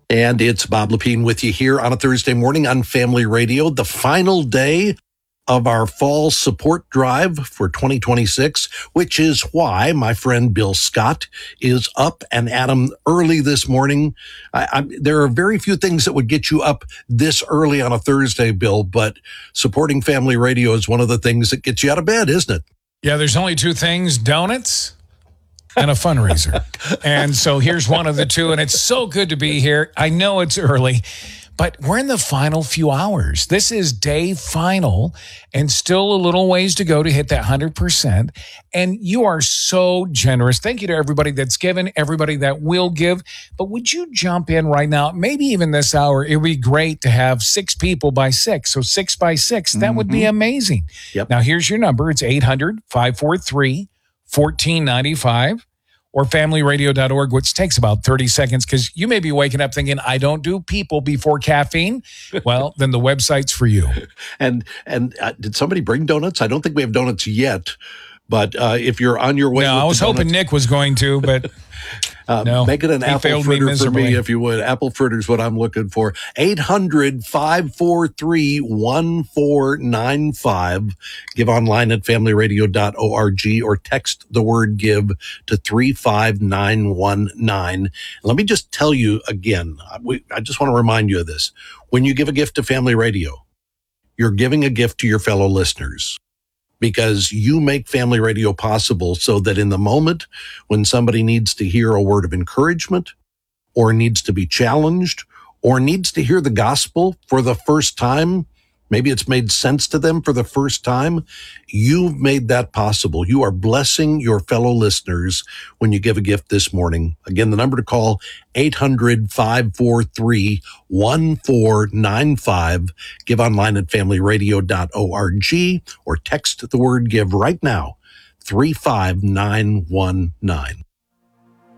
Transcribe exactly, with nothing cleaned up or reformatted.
And it's Bob Lepine with you here on a Thursday morning on Family Radio, the final day of our fall support drive for twenty twenty-six, which is why my friend Bill Scott is up and at 'em early this morning. I, I, there are very few things that would get you up this early on a Thursday, Bill, but supporting Family Radio is one of the things that gets you out of bed, isn't it? Yeah, there's only two things, donuts and a fundraiser. And so here's one of the two, and it's so good to be here. I know it's early, but we're in the final few hours. This is day final and still a little ways to go to hit that one hundred percent. And you are so generous. Thank you to everybody that's given, everybody that will give. But would you jump in right now? Maybe even this hour, it would be great to have six people by six. So six by six, that mm-hmm. would be amazing. Yep. Now, here's your number. It's eight hundred, five four three, one four nine five. Or family radio dot org, which takes about thirty seconds, because you may be waking up thinking, I don't do people before caffeine. Well, then the website's for you. And and uh, did somebody bring donuts? I don't think we have donuts yet, but uh, if you're on your way. No, with I was hoping donuts, Nick was going to, but uh, no. Make it an he apple fritter me for me, if you would. Apple fritter is what I'm looking for. eight hundred, five four three, one four nine five. Give online at family radio dot org or text the word give to three five nine one nine. Let me just tell you again, we, I just want to remind you of this. When you give a gift to Family Radio, you're giving a gift to your fellow listeners, because you make Family Radio possible so that in the moment when somebody needs to hear a word of encouragement or needs to be challenged or needs to hear the gospel for the first time, maybe it's made sense to them for the first time, you've made that possible. You are blessing your fellow listeners when you give a gift this morning. Again, the number to call, eight hundred, five four three, one four nine five. Give online at family radio dot org or text the word give right now, three five nine one nine.